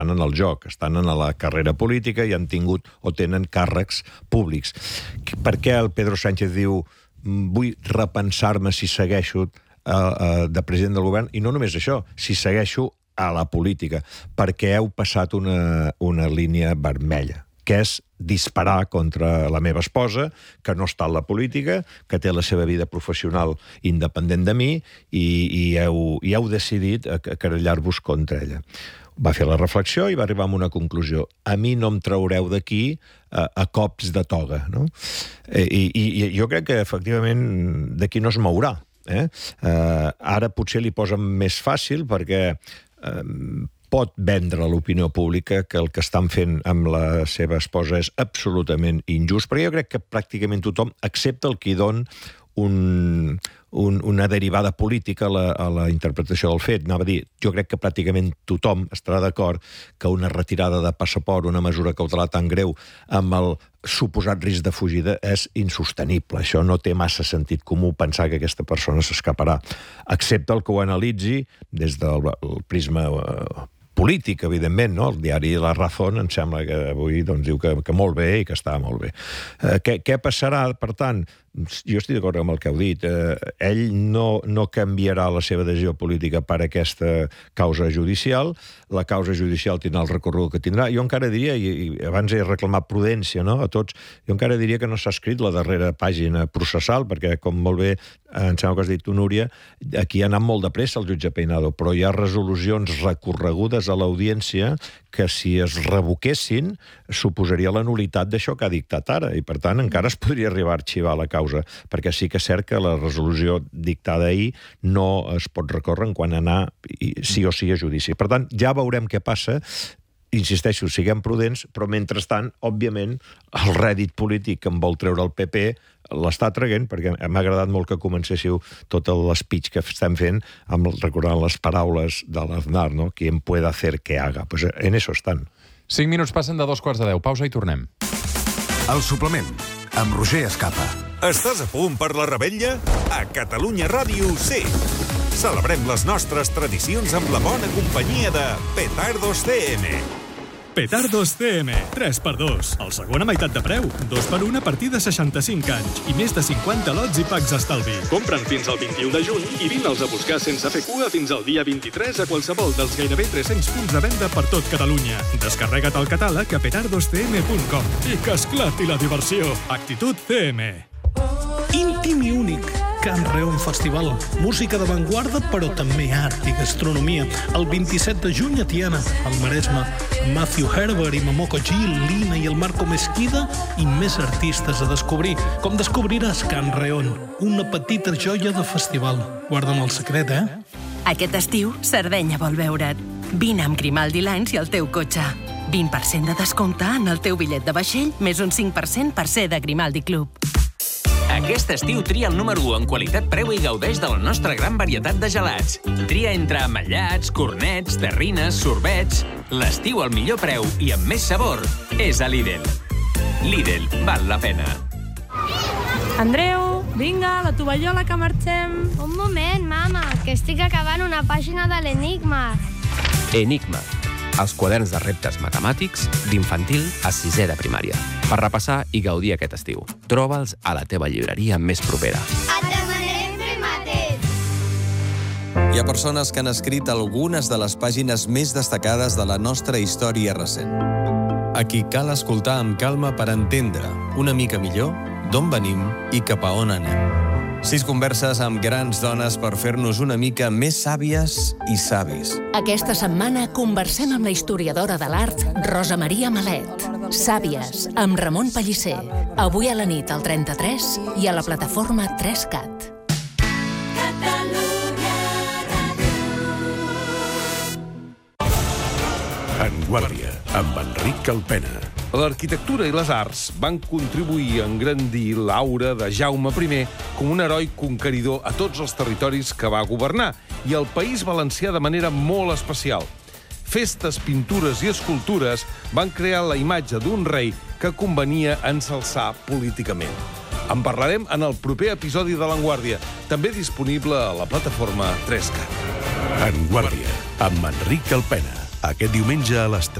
en el joc, estan en la carrera política i han tingut o tenen càrrecs públics. Per què el Pedro Sánchez diu vull repensar-me si segueixo de president del govern? I no només això, si segueixo a la política, perquè heu passat una línia vermella, que és disparar contra la meva esposa, que no està en la política, que té la seva vida professional independent de mi, i heu decidit querellar-vos contra ella. Va fer la reflexió i va arribar a una conclusió. A mi no em traureu d'aquí a cops de toga, no? I jo crec que, efectivament, d'aquí no es mourà. Ara potser li posen més fàcil perquè pot vendre a l'opinió pública que el que estan fent amb la seva esposa és absolutament injust, perquè jo crec que pràcticament tothom, excepte el qui don una derivada política a la interpretació del fet. Anava a dir, jo crec que pràcticament tothom estarà d'acord que una retirada de passaport, una mesura cautelar tan greu, amb el suposat risc de fugida, és insostenible. Això no té massa sentit comú pensar que aquesta persona s'escaparà, excepte el que ho analitzi des del prisma polític, evidentment, no? El diari La Razón em sembla que avui diu que molt bé i que està molt bé. Què passarà, per tant? Jo estic d'acord amb el que heu dit. Ell no canviarà la seva decisió política per aquesta causa judicial. La causa judicial tindrà el recorregut que tindrà. Jo encara diria, i abans he reclamat prudència, no?, a tots, jo encara diria que no s'ha escrit la darrera pàgina processal, perquè, com molt bé em sembla que has dit tu, Núria, aquí ha anat molt de pressa el jutge Peinado, però hi ha resolucions recorregudes a l'audiència que, si es revoquessin, suposaria la nulitat d'això que ha dictat ara, i per tant encara es podria arribar a arxivar la causa, perquè sí que és cert que la resolució dictada ahir no es pot recórrer en quan anar sí o sí a judici. Per tant, ja veurem què passa. Insisteixo, siguem prudents, però mentrestant, òbviament, el rèdit polític que em vol treure el PP l'està traient, perquè m'ha agradat molt que comencéssiu tot l'espeech que estem fent recordant les paraules de l'Aznar, no? Quien pueda hacer que haga. Pues en eso estan. 5 minuts passen de 2:15. Pausa i tornem. El suplement, amb Roger Escapa. Estàs a punt per la revetlla? A Catalunya Ràdio sí! Celebrem les nostres tradicions amb la bona companyia de Petardos CM. Petardos CM, 3x2. El segon a meitat de preu, 2x1 a partir de 65 anys i més de 50 lots i packs d'estalvi. Compra'n fins al 21 de juny i vine-els a buscar sense fer cua fins al dia 23 a qualsevol dels gairebé 300 punts de venda per tot Catalunya. Descarrega't el catàleg a petardoscm.com i que esclati la diversió. Actitud CM. Íntim i únic. Can Reon Festival. Música d'avantguarda, però també art i gastronomia. El 27 de juny a Tiana, al Maresme. Matthew Herbert i Momoko Gil, Lina i el Marco Mesquida i més artistes a descobrir. Com descobriràs Can Reon, una petita joia de festival. Guarda'm el secret, Aquest estiu, Sardenya vol veure't. Vine amb Grimaldi Lines i el teu cotxe. 20% de descompte en el teu bitllet de vaixell, més un 5% per ser de Grimaldi Club. Aquest estiu tria el número 1 en qualitat-preu i gaudeix de la nostra gran varietat de gelats. Tria entre ametllats, cornets, terrines, sorbets. L'estiu al millor preu i amb més sabor és a Lidl. Lidl, val la pena. Andreu, vinga, la tovallola que marxem. Un moment, mama, que estic acabant una pàgina de l'Enigma. Enigma, els quaderns de reptes matemàtics d'infantil a 6è de primària. Per repassar i gaudir aquest estiu. Troba'ls a la teva llibreria més propera. Et demanarem fer mates. Hi ha persones que han escrit algunes de les pàgines més destacades de la nostra història recent. A qui cal escoltar amb calma per entendre una mica millor d'on venim i cap a on anem. 6 converses amb grans dones per fer-nos una mica més sàvies i savis. Aquesta setmana conversem amb la historiadora de l'art Rosa Maria Malet. Sàvies, amb Ramon Pellicer. Avui a la nit al 33 i a la plataforma 3CAT. En Guàrdia, amb Enric Calpena. L'arquitectura i les arts van contribuir a engrandir l'aura de Jaume I com un heroi conqueridor a tots els territoris que va governar i al País Valencià de manera molt especial. Festes, pintures i escultures van crear la imatge d'un rei que convenia ensalçar políticament. En parlarem en el proper episodi de L'Enguàrdia, també disponible a la plataforma 3CAT. En Guàrdia, amb Enric Calpena. Aquest diumenge a les